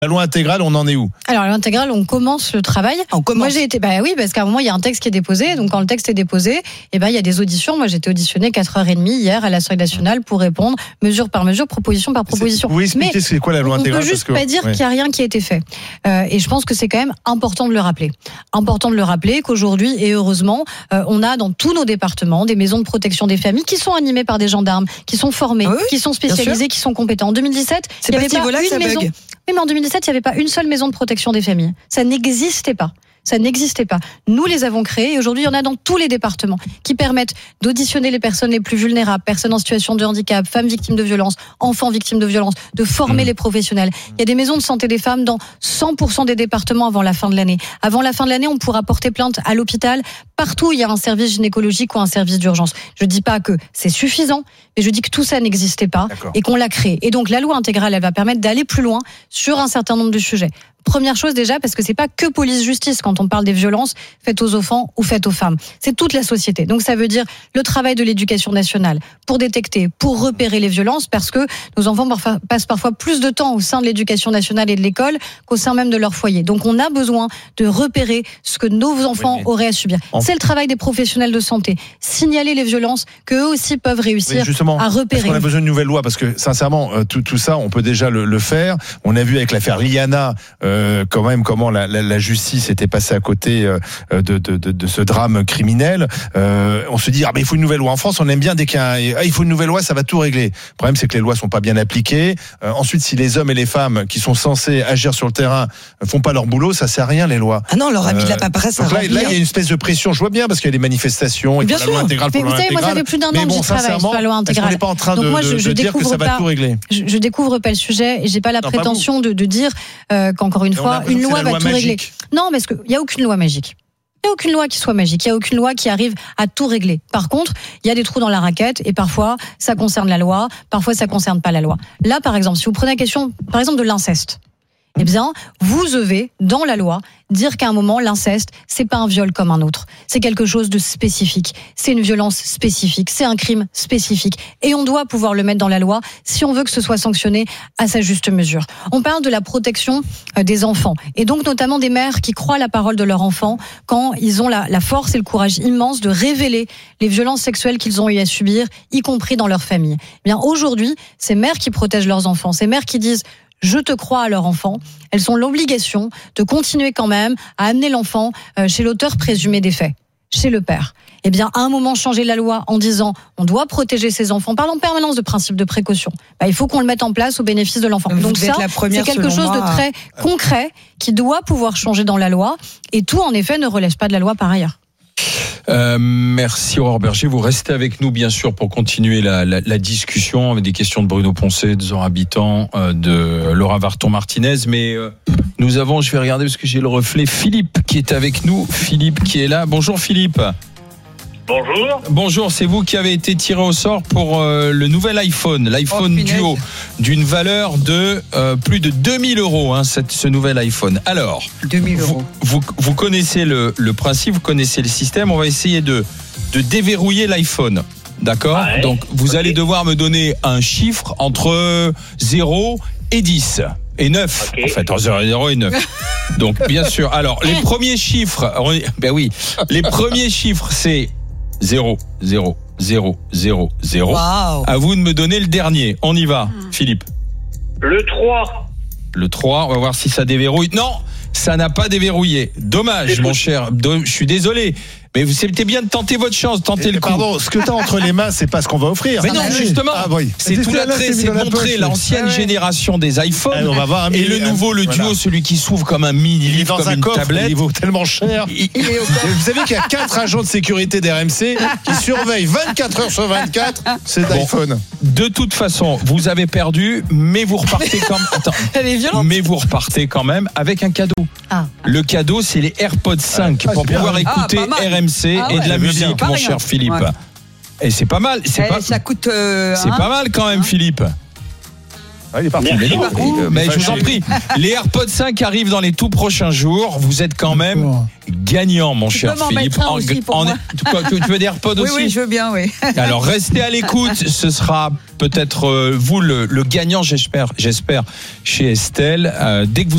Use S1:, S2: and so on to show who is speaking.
S1: La loi intégrale, on en est où ?
S2: Alors, la loi intégrale, on commence le travail. Moi, j'ai été, oui, parce qu'à un moment, il y a un texte qui est déposé. Donc, quand le texte est déposé, il y a des auditions. Moi, j'ai été auditionnée 4h30 hier à l'Assemblée nationale pour répondre mesure par mesure, proposition par proposition.
S1: Vous pouvez expliquer c'est quoi la loi intégrale ?
S2: On ne peut juste pas dire qu'il n'y a rien qui a été fait. Et je pense que c'est quand même important de le rappeler. Important de le rappeler qu'aujourd'hui, et heureusement, on a dans tous nos départements des maisons de protection des familles qui sont animées par des gendarmes, qui sont formés, qui sont spécialisés, qui sont compétents. En 2017, il n'y avait pas une maison. Oui, mais en 2017, il n'y avait pas une seule maison de protection des familles. Ça n'existait pas. Ça n'existait pas. Nous les avons créés et aujourd'hui, il y en a dans tous les départements qui permettent d'auditionner les personnes les plus vulnérables, personnes en situation de handicap, femmes victimes de violences, enfants victimes de violences, de former les professionnels. Il y a des maisons de santé des femmes dans 100% des départements avant la fin de l'année. Avant la fin de l'année, on pourra porter plainte à l'hôpital. Partout où il y a un service gynécologique ou un service d'urgence. Je ne dis pas que c'est suffisant, mais je dis que tout ça n'existait pas et qu'on l'a créé. Et donc la loi intégrale, elle va permettre d'aller plus loin sur un certain nombre de sujets. Première chose déjà, parce que c'est pas que police-justice quand on parle des violences faites aux enfants ou faites aux femmes. C'est toute la société. Donc ça veut dire le travail de l'éducation nationale pour détecter, pour repérer les violences, parce que nos enfants passent parfois plus de temps au sein de l'éducation nationale et de l'école qu'au sein même de leur foyer. Donc on a besoin de repérer ce que nos enfants auraient à subir. C'est le travail des professionnels de santé. Signaler les violences qu'eux aussi peuvent réussir à repérer.
S1: On a besoin d'une nouvelle loi parce que sincèrement, tout ça, on peut déjà le faire. On a vu avec l'affaire Liana quand même comment la justice était passée à côté de ce drame criminel. On se dit mais il faut une nouvelle loi en France. On aime bien dès il faut une nouvelle loi, ça va tout régler. Le problème c'est que les lois sont pas bien appliquées. Ensuite, si les hommes et les femmes qui sont censés agir sur le terrain font pas leur boulot, ça sert à rien les lois.
S3: Ah non, on leur a mis de la paperasse à remplir.
S1: Là, il y a une espèce de pression. Je vois bien parce qu'il y a des manifestations et que la loi intégrale pour la loi intégrale.
S2: Moi, ça fait plus d'un an que j'y travaille sur la loi intégrale.
S1: On n'est pas en train de dire que ça va tout régler.
S2: Je découvre pas le sujet et j'ai pas la prétention de dire qu'encore une fois, une loi va tout régler. Non, parce qu'il n'y a aucune loi magique. Il n'y a aucune loi qui soit magique, il n'y a aucune loi qui arrive à tout régler. Par contre, il y a des trous dans la raquette et parfois ça concerne la loi, parfois ça concerne pas la loi. Là, par exemple, si vous prenez la question, par exemple, de l'inceste, eh bien, vous devez, dans la loi, dire qu'à un moment, l'inceste, c'est pas un viol comme un autre. C'est quelque chose de spécifique. C'est une violence spécifique. C'est un crime spécifique. Et on doit pouvoir le mettre dans la loi si on veut que ce soit sanctionné à sa juste mesure. On parle de la protection des enfants. Et donc, notamment des mères qui croient la parole de leur enfant quand ils ont la force et le courage immense de révéler les violences sexuelles qu'ils ont eu à subir, y compris dans leur famille. Eh bien, aujourd'hui, ces mères qui protègent leurs enfants, ces mères qui disent je te crois à leur enfant, elles ont l'obligation de continuer quand même à amener l'enfant chez l'auteur présumé des faits, chez le père. Eh bien, à un moment, changer la loi en disant on doit protéger ses enfants, parle en permanence de principe de précaution. Il faut qu'on le mette en place au bénéfice de l'enfant. Donc ça, c'est quelque chose de très concret qui doit pouvoir changer dans la loi et tout, en effet, ne relève pas de la loi par ailleurs.
S4: Merci Aurore Berger, vous restez avec nous bien sûr pour continuer la discussion avec des questions de Bruno Poncet, de Zora Habitant, de Laura Varton-Martinez, mais nous avons, je vais regarder parce que j'ai le reflet, Philippe qui est avec nous, Philippe qui est là. Bonjour Philippe.
S5: Bonjour.
S4: Bonjour, c'est vous qui avez été tiré au sort pour le nouvel iPhone, l'iPhone Duo, d'une valeur de plus de 2000 €, ce nouvel iPhone. Alors,
S3: 2000 €.
S4: Vous connaissez le principe, vous connaissez le système, on va essayer de déverrouiller l'iPhone. D'accord ?
S5: Ouais.
S4: Donc, vous allez devoir me donner un chiffre entre 0 et 10. Et 9, en fait, 0 et 9. Donc, bien sûr. Alors, les premiers chiffres, les premiers chiffres, c'est 0, 0, 0, 0, 0.
S3: Wow.
S4: À vous de me donner le dernier. On y va, Philippe.
S5: Le 3.
S4: Le 3, on va voir si ça déverrouille. Non, ça n'a pas déverrouillé. Dommage, mon cher. Je suis désolé. Mais c'était bien de tenter votre chance, tenter le coup.
S1: Pardon, ce que tu as entre les mains, c'est pas ce qu'on va offrir.
S4: Mais non, justement, c'est tout l'attrait, c'est de montrer l'ancienne génération des iPhones
S1: on va voir
S4: et le nouveau, le Duo, celui qui s'ouvre comme un mini-livre, comme une tablette.
S1: Il vaut tellement cher. Vous savez qu'il y a 4 agents de sécurité d'RMC qui surveillent 24 heures sur 24 cet iPhone.
S4: De toute façon, vous avez perdu, mais vous repartez quand même avec un cadeau. Le cadeau, c'est les AirPods 5 pour pouvoir écouter RMC et de la musique, mon cher Philippe. Et c'est pas mal.
S3: Ça coûte.
S4: C'est pas mal quand même, Philippe.
S1: Il est parti.
S5: Merci.
S4: Mais je vous en prie, les AirPods 5 arrivent dans les tout prochains jours. Vous êtes quand même gagnant, mon cher
S3: peux m'en
S4: Philippe.
S3: mettre un aussi pour moi.
S4: Quoi, tu veux des AirPods
S3: Oui,
S4: aussi?
S3: oui, je veux bien, oui.
S4: Alors restez à l'écoute. Ce sera peut-être vous le gagnant, j'espère, chez Estelle. Dès que vous